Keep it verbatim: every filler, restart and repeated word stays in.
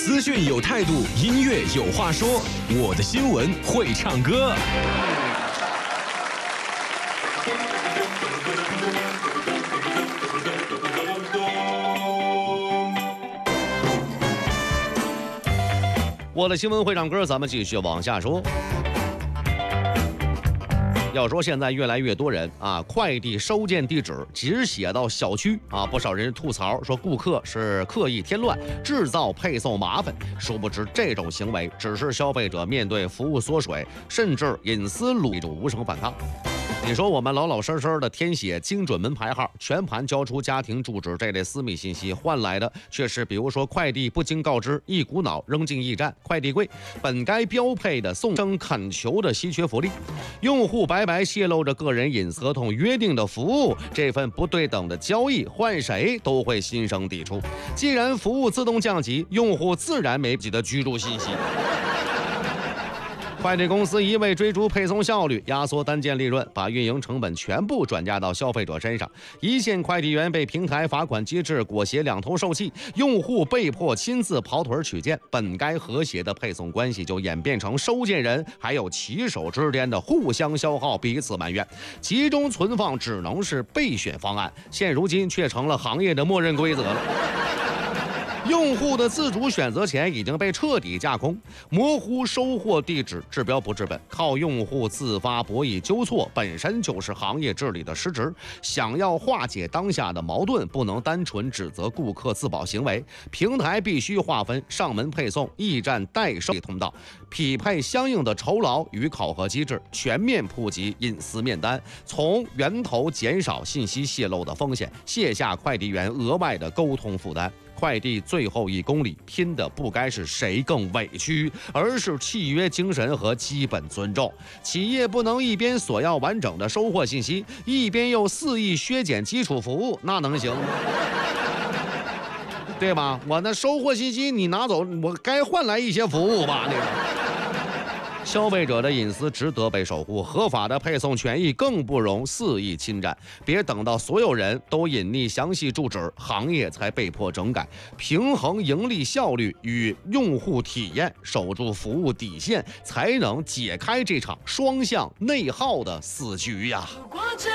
资讯有态度，音乐有话说，我的新闻会唱歌。我的新闻会唱歌，咱们继续往下说。要说现在越来越多人啊，快递收件地址只写到小区啊，不少人吐槽说顾客是刻意添乱，制造配送麻烦。殊不知这种行为只是消费者面对服务缩水，甚至隐私路一种无声反抗。你说我们老老实实的填写精准门牌号，全盘交出家庭住址这类私密信息，换来的却是比如说快递不经告知，一股脑扔进驿站快递柜，本该标配的送生恳求的稀缺福利，用户白白泄露着个人隐私合同约定的服务，这份不对等的交易，换谁都会心生抵触。既然服务自动降级，用户自然没自己的居住信息。快递公司一味追逐配送效率，压缩单件利润，把运营成本全部转嫁到消费者身上。一线快递员被平台罚款机制裹挟两头受气，用户被迫亲自跑腿取件，本该和谐的配送关系就演变成收件人还有骑手之间的互相消耗，彼此埋怨。集中存放只能是备选方案，现如今却成了行业的默认规则了。用户的自主选择权已经被彻底架空，模糊收货地址治标不治本，靠用户自发博弈纠错本身就是行业治理的失职。想要化解当下的矛盾，不能单纯指责顾客自保行为，平台必须划分上门配送、驿站代收通道，匹配相应的酬劳与考核机制，全面普及隐私面单，从源头减少信息泄露的风险，卸下快递员额外的沟通负担。快递最后一公里拼的不该是谁更委屈，而是契约精神和基本尊重。企业不能一边索要完整的收货信息，一边又肆意削减基础服务，那能行吗？对吧？我那收货信息你拿走，我该换来一些服务吧？那个。消费者的隐私值得被守护，合法的配送权益更不容肆意侵占。别等到所有人都隐匿详细住址，行业才被迫整改，平衡盈利效率与用户体验，守住服务底线，才能解开这场双向内耗的死局呀。